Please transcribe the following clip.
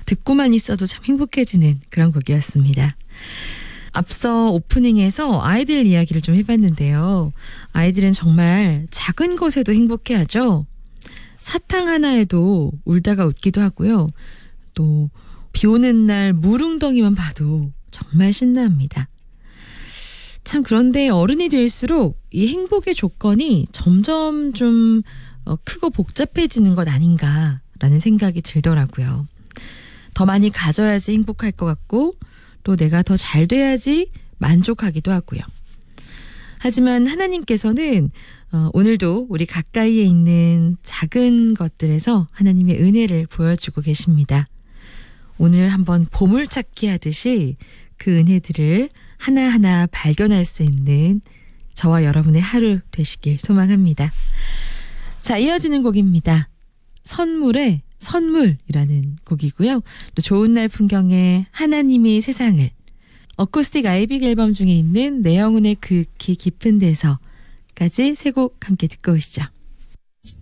듣고만 있어도 참 행복해지는 그런 곡이었습니다. 앞서 오프닝에서 아이들 이야기를 좀 해봤는데요. 아이들은 정말 작은 것에도 행복해하죠. 사탕 하나에도 울다가 웃기도 하고요. 또 비 오는 날 물웅덩이만 봐도 정말 신나합니다. 참 그런데 어른이 될수록 이 행복의 조건이 점점 좀 크고 복잡해지는 것 아닌가라는 생각이 들더라고요. 더 많이 가져야지 행복할 것 같고 또 내가 더 잘 돼야지 만족하기도 하고요. 하지만 하나님께서는 오늘도 우리 가까이에 있는 작은 것들에서 하나님의 은혜를 보여주고 계십니다. 오늘 한번 보물찾기 하듯이 그 은혜들을 하나하나 발견할 수 있는 저와 여러분의 하루 되시길 소망합니다. 자, 이어지는 곡입니다. 선물의 선물이라는 곡이고요. 또 좋은 날 풍경에 하나님이 세상을, 어쿠스틱 아이빅 앨범 중에 있는 내 영혼의 극히 깊은 데서까지 세 곡 함께 듣고 오시죠.